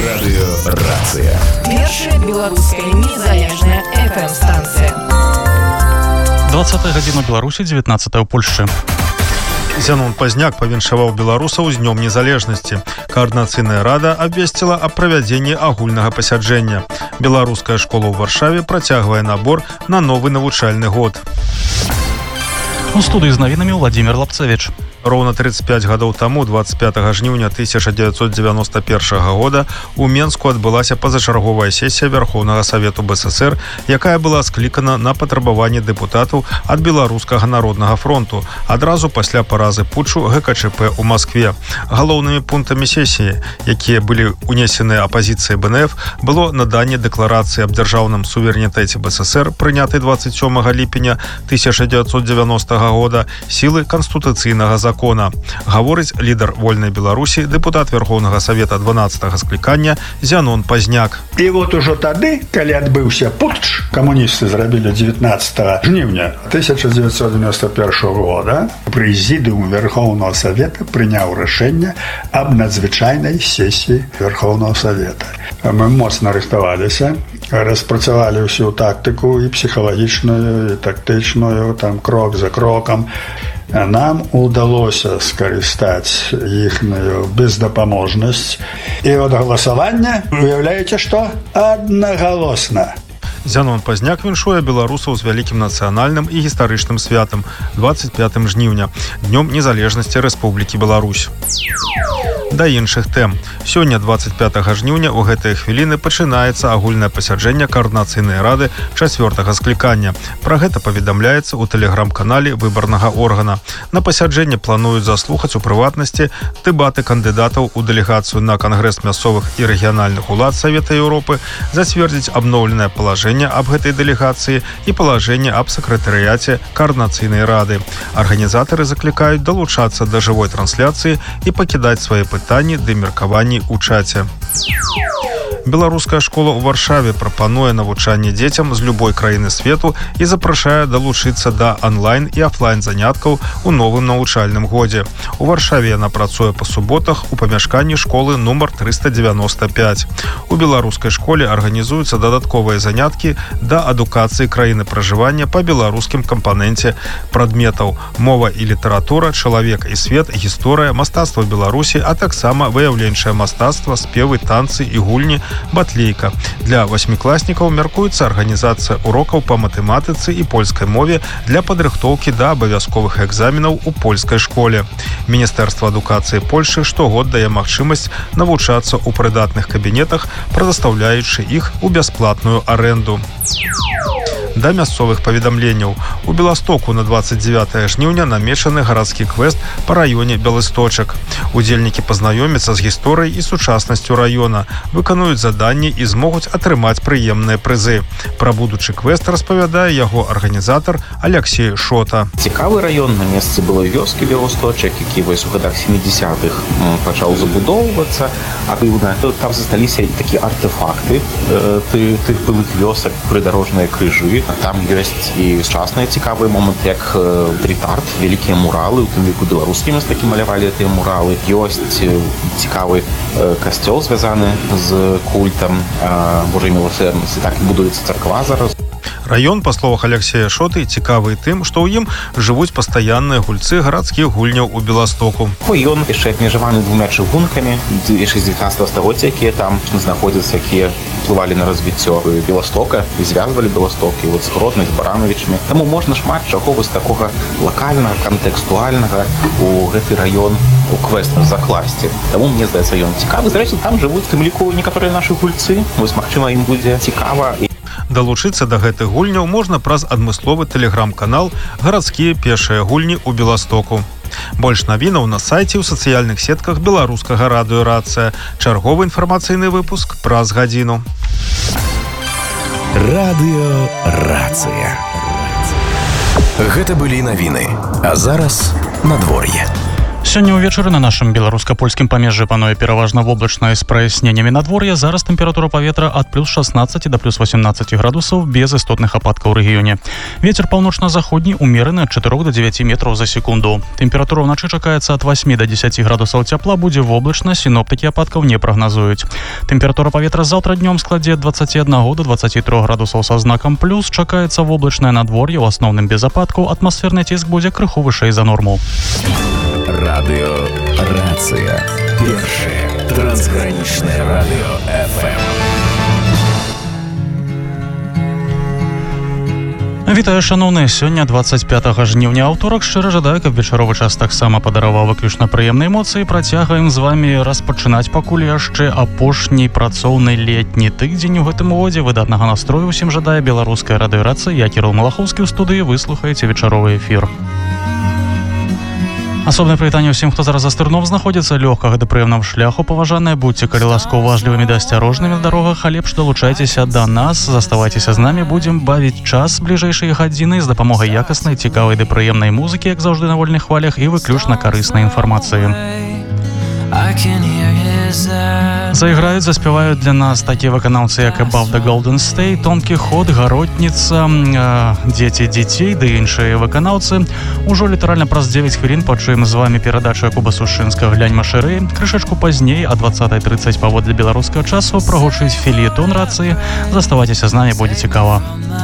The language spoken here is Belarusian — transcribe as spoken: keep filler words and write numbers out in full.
Радыёрацыя. Першая беларуская незалежная эф эм-станцыя. двадцатая гадзіна Беларусі, дзевятнаццатая ў Польшчы. Зянон Пазняк павіншаваў беларусаў з днём незалежнасці. Каардынацыйная рада абвесціла аб правядзенні агульнага пасяджэння. Беларуская школа ў Варшаве працягвае набор на новы навучальны год. У студыі з навінамі Владимир Лапцевич. Роўна тридцать пять гадоў таму, двадцать пятага жніўня тысяча девятьсот девяносто первого года, у Менску адбылася пазачарговая сесія Верховнага Савету бэ эс эс эр, якая была склікана на патрабаванне дэпутатаў ад Беларускага народнага фронту адразу пасля паразы путчу гэ ка чэ пэ ў Маскве. Галоўнымі пунктамі сесіі, якія былі унесеныя апазіцыяй бэ эн эф, было наданне дэкларацыі аб дзяржаўным суверэнітэце бэ эс эс эр, прынятай двадцать сёмага ліпеня тысяча девятьсот девяностого года, сілы канстытуцыйнага закона. закона. Гаворыць лідар вольнай Беларусі, дэпутат Верховнага Савета дванаццатага склікання Зянон Пазняк. І вот ужо тады, калі адбыўся путч, камуністы зрабілі дзевятнаццатага жніўня тысяча девятьсот девяносто первого года, прэзідыум Верховнага Савета прыняў рашэнне аб надзвычайнай сесіі Верховнага Савета. Мы моцна рыхтаваліся, распрацавалі ўсю тактыку і псіхалагічную, і тактычную, там крок за крокам. Нам удалося скарыстаць іхную бездапаможнасць. І от галасавання, уяўляеце што? Аднагалосна. Зянон Пазняк віншуе беларусаў з вялікім нацыянальным і гістарычным святам двадцать пятым жніўня, днём незалежнасці Рэспублікі Беларусь. Да іншых тэм. Сёння двадцать пятага жніўня ў гэтыя хвіліны пачынаецца агульнае пасяджэнне Каардынацыйнай рады чацвёртага склікання. Пра гэта паведамляецца ў тэлеграм-канале выбарнага органа. На пасяджэнне плануюць заслухаць у прыватнасці дэбаты кандыдатаў у дэлегацыю на Кангрэс мясцовых і рэгіянальных улад Савета Еўропы, зацвердзіць абноўленае палажэнне аб гэтай дэлегацыі і палажэнне аб сакратарыяце Каардынацыйнай рады. Арганізатары заклікаюць далучацца да жывой трансляцыі і пакідаць свае пытанні ды меркаванні ў чаце. Беларуская школа ў Варшаве прапануе навучанне дзецям з любой краіны свету і запрашае далучыцца да онлайн і офлайн заняткаў у новым навучальным годзе. У Варшаве яна працуе па суботах у памяшканні школы нумар триста девяносто пять. У беларускай школе арганізуюцца дадатковыя заняткі да адукацыі краіны пражывання па беларускім кампаненце прадметаў: мова і літаратура, чалавек і свет, гісторыя, мастацтва Беларусі, а таксама выяўленчае мастацтва, спевы, танцы і гульні, батлейка. Для васьмікласнікаў мяркуецца арганізацыя урокаў па матэматыцы і польскай мове для падрыхтоўкі да абавязковых экзаменаў у польскай школе. Міністэрства адукацыі Польшы штогод дае магчымасць навучацца ў прыдатных кабінетах, прадастаўляючы іх у бясплатную арэнду. Да мясцовых паведамленняў. У Беластоку на двадцать девятое жніўня намечаны гарадскі квест па раёне Белысточак. Удзельнікі пазнаёмяцца з гісторыяй і сучаснасцю раёна, выканаюць заданні і змогуць атрымаць прыемныя прызы. Пра будучы квест распавядае яго арганізатар Алексей Шота. Цікавы раён, на месцы было вёскі Беласточак, які вось у годах семидесятых пачаў забудоўвацца актыўна. Там засталіся такія артефакты тых былых вёсак, прыдарожныя крыжы. Там ёсць і сучасныя цікавыя моманты, як стрит-арт, вялікія муралы, у тым ліку беларускія мастакі малявалі гэтыя муралы. Ёсць цікавы касцёл, звязаны з культам Божай міласэрнасці. Так і будуецца царква зараз. Раён, па словах Алексея Шоты, цікавы тым, што ў ім жывуць пастаянныя гульцы гарадскіх гульняў у Беластоку. Ён яшчэ абмежаваны двумя чыгункамі яшчэ з дзевятнаццатага стагоддзя, якія там знаходзяцца, якія ўплывалі на развіццё Беластока і звязвалі Беласток і вот з Гроднай, з Барановічамі. Таму можна шмат чаго вось такога лакальнага, кантэкстуальнага у гэты раён у квест закласці. Таму мне здаецца, ён цікавы. Зрэчы, там жывуць у тым ліку некаторыя нашы гульцы. Вось, магчыма, ім будзе цікава. Далучыцца да гэтых гульняў можна праз адмысловы тэлеграм-канал «Гарадскія пешыя гульні ў Беластоку». Больш навінаў на сайце ў сацыяльных сетках беларускага радыёрацыя. Чарговы інфармацыйны выпуск праз гадзіну. Радыёрацыя. Гэта былі навіны. А зараз надвор'е. Сёння ўвечары на нашым беларуска-польскім памежжы пануе пераважна воблачнае з праясненнямі надвор'я. Зараз тэмпература паветра ад плюс шаснаццаці да плюс васемнаццаці градусаў без істотных ападкаў у рэгіёне. Вецер паўночна-заходні умераны ад чатырох да дзевяці метраў за секунду. Тэмпература ўначы чакаецца ад васьмі да дзесяці градусаў цяпла, будзе воблачна, сіноптыкі ападкаў не прагназуюць. Тэмпература паветра заўтра днём складзе ад дваццаці аднаго да дваццаці трох градусаў са знакам плюс. Чакаецца воблачнае надвор'е, у асноўным без ападкаў, атмасферны ціск будзе крыху вышэй за норму. Радио «Рация». Первое трансграничное радио эф эм. Вітаю, шановныя, сёння дваццаць пятага жніўня, аўторак. Шчыра жадаю, каб вечаровы час таксама падараваў выключна прыемныя эмоцыі. Працягаем з вамі распачынаць пакуль яшчэ апошні працоўны летні тыдзень у гэтым годзе. Выдатнага настрою усім жадае беларуская радыёрацыя. Я Кірыл Малахоўскі ў студыі, вы слухаеце вечаровы эфір. Асобнае прывітанне ўсім, хто зараз за стырном знаходзіцца, лёгкага да прыемнага шляху, паважаныя, будьце калі ласка уважлівымі да асцярожнымі на дарогах, а лепш далучайцеся да нас, заставайцеся з намі, будзем бавіць час бліжэйшыя гадзіны з дапамогай якаснай, цікавай ды прыемнай музыкі, як заўжды на вольных хвалях, і выключна карыснай інфармацыі. Заіграюць, заспяваюць для нас такія выканаўцы, як Above the Golden State, Тонкі ход, Гаротніца, Дзеці дзяцей ды іншыя выканаўцы. Ужо літаральна праз дзевяць хвілін пачуем з вамі перадачу Якуба Сушынскага «Глянь машырэй». Крышачку пазней, а дваццатая трыццаць паводле беларускага часу, прагучыць фельетон рацыі. Заставайцеся з намі, будзе цікава.